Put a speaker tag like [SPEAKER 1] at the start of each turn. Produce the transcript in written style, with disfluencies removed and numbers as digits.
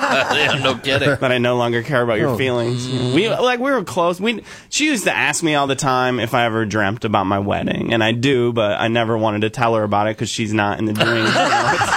[SPEAKER 1] Yeah, no kidding.
[SPEAKER 2] That I no longer care about your feelings. We were close. She used to ask me all the time if I ever dreamt about my wedding, and I do, but I never wanted to tell her about it because she's not in the dream.